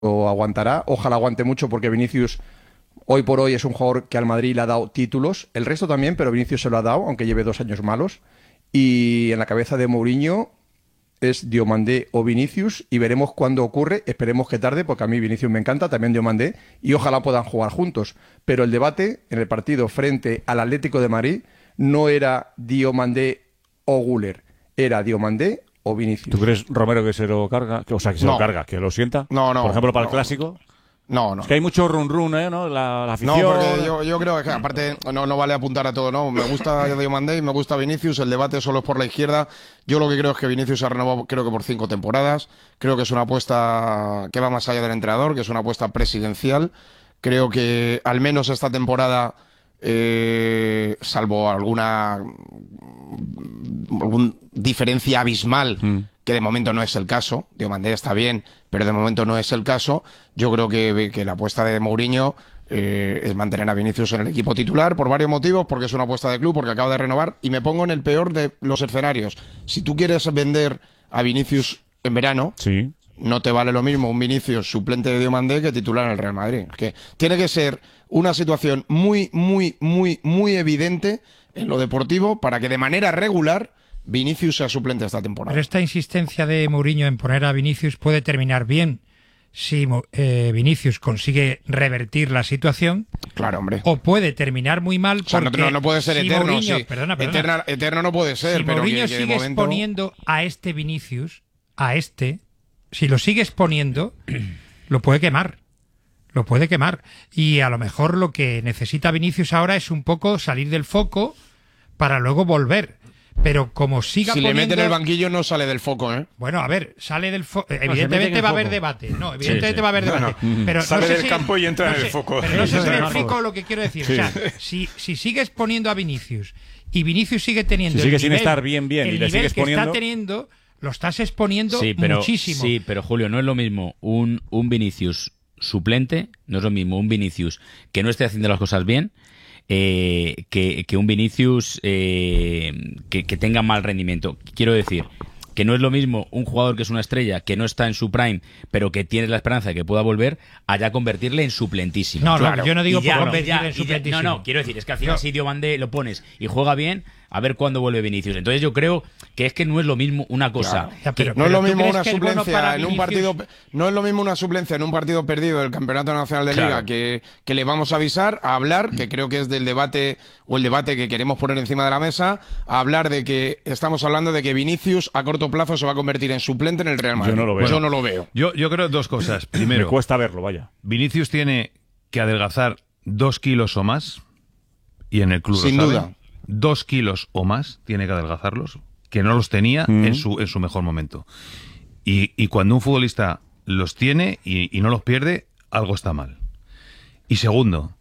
o aguantará. Ojalá aguante mucho porque Vinicius hoy por hoy es un jugador que al Madrid le ha dado títulos. El resto también, pero Vinicius se lo ha dado, aunque lleve 2 años malos. Y en la cabeza de Mourinho es Diomandé o Vinicius y veremos cuándo ocurre. Esperemos que tarde, porque a mí Vinicius me encanta, también Diomandé, y ojalá puedan jugar juntos. Pero el debate en el partido frente al Atlético de Madrid no era Diomandé o Güler, era Diomandé o Vinicius. ¿Tú crees, Romero, que se lo carga? O sea, que se lo carga, que lo sienta. No. Por ejemplo, para el clásico. No. Es que hay mucho run-run, ¿no? La afición. No, porque yo creo que aparte no vale apuntar a todo, ¿no? Me gusta Diomandé y me gusta Vinicius. El debate solo es por la izquierda. Yo lo que creo es que Vinicius ha renovado, creo que por 5 temporadas. Creo que es una apuesta que va más allá del entrenador, que es una apuesta presidencial. Creo que al menos esta temporada, salvo alguna diferencia abismal, que de momento no es el caso. Diomandé está bien, pero de momento no es el caso. Yo creo que la apuesta de Mourinho es mantener a Vinicius en el equipo titular por varios motivos, porque es una apuesta de club, porque acaba de renovar, y me pongo en el peor de los escenarios. Si tú quieres vender a Vinicius en verano, sí, no te vale lo mismo un Vinicius suplente de Diomandé que titular en el Real Madrid. Es que tiene que ser una situación muy evidente en lo deportivo para que de manera regular Vinicius sea suplente esta temporada. Pero esta insistencia de Mourinho en poner a Vinicius puede terminar bien si Vinicius consigue revertir la situación. Claro, hombre. O puede terminar muy mal. O sea, no puede ser si eterno. Mourinho, Sí. perdona. Eterno no puede ser. Si pero Mourinho que de sigue momento... exponiendo a este Vinicius, si lo sigue exponiendo, lo puede quemar. Lo puede quemar. Y a lo mejor lo que necesita Vinicius ahora es un poco salir del foco para luego volver. Pero como siga si poniendo... le meten el banquillo no sale del foco, ¿eh? Bueno, a ver, sale del foco. Evidentemente va a haber debate. No, evidentemente va a haber debate. Pero sale no sé del campo y entra en el foco. Pero no sé si me explico lo que quiero decir. Sí. O sea, si sigues poniendo a Vinicius y Vinicius sigue teniendo si sigue el sin nivel, estar bien el y le nivel sigues que poniendo... está teniendo, lo estás exponiendo muchísimo. Sí, pero Julio, no es lo mismo un Vinicius suplente, no es lo mismo un Vinicius que no esté haciendo las cosas bien, que un Vinicius que tenga mal rendimiento. Quiero decir que no es lo mismo un jugador que es una estrella, que no está en su prime, pero que tienes la esperanza de que pueda volver, a ya convertirle en suplentísimo. No, claro. yo no digo por convertirle en suplentísimo. No, quiero decir, es que al final si Diomandé lo pones y juega bien, a ver cuándo vuelve Vinicius. Entonces yo creo que es que no es lo mismo una cosa. Claro. No es lo mismo una suplencia en un partido, no es lo mismo una suplencia en un partido perdido del Campeonato Nacional de Liga que le vamos a avisar, a hablar, que creo que es del debate o el debate que queremos poner encima de la mesa, a hablar de que estamos hablando de que Vinicius a corto plazo se va a convertir en suplente en el Real Madrid. Yo no lo veo. Yo creo 2 cosas. Primero, me cuesta verlo, vaya. Vinicius tiene que adelgazar 2 kilos o más, y en el club sin lo sabe. duda. 2 kilos o más tiene que adelgazarlos, que no los tenía en su mejor momento. Y cuando un futbolista los tiene y no los pierde, algo está mal. Y segundo,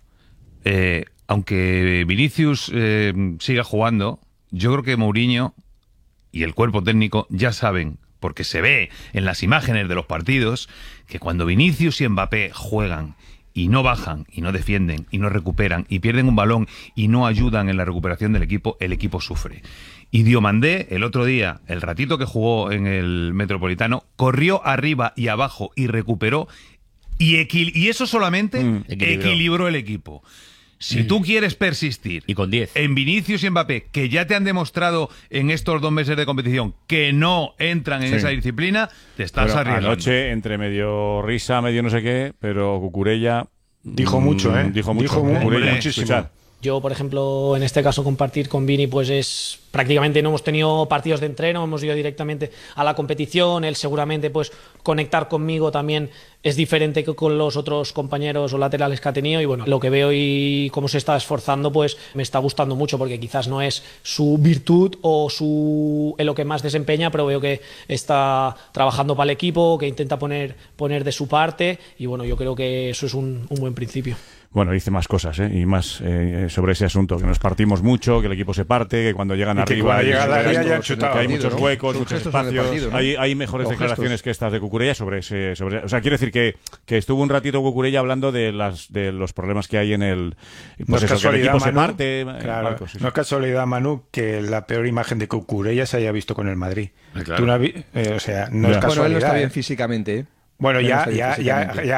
aunque Vinicius siga jugando, yo creo que Mourinho y el cuerpo técnico ya saben, porque se ve en las imágenes de los partidos, que cuando Vinicius y Mbappé juegan y no bajan, y no defienden, y no recuperan, y pierden un balón y no ayudan en la recuperación del equipo, el equipo sufre. Y Diomandé, el otro día, el ratito que jugó en el Metropolitano, corrió arriba y abajo y recuperó, y eso solamente equilibró el equipo. Si tú quieres persistir y con 10 en Vinicius y Mbappé, que ya te han demostrado en estos 2 meses de competición que no entran en esa disciplina, te estás arriesgando. Anoche, entre medio risa, medio no sé qué, pero Cucurella dijo mucho, Dijo muchísimo. Yo, por ejemplo, en este caso compartir con Vini, pues es prácticamente no hemos tenido partidos de entreno, hemos ido directamente a la competición. Él seguramente pues conectar conmigo también es diferente que con los otros compañeros o laterales que ha tenido, y bueno, lo que veo y cómo se está esforzando pues me está gustando mucho, porque quizás no es su virtud o en lo que más desempeña, pero veo que está trabajando para el equipo, que intenta poner de su parte, y bueno, yo creo que eso es un buen principio. Bueno, dice más cosas, y más sobre ese asunto, que nos partimos mucho, que el equipo se parte, que cuando llegan arriba hay muchos huecos, muchos espacios. Hay mejores declaraciones que estas de Cucurella sobre ese. O sea, quiero decir que estuvo un ratito Cucurella hablando de los problemas que hay en el. Pues no es eso, casualidad, que el equipo Manu, se parte. Claro, Marcos, no es casualidad, Manu, que la peor imagen de Cucurella se haya visto con el Madrid. Claro. O sea, no es casualidad. Bueno, él no está bien físicamente, Bueno, ya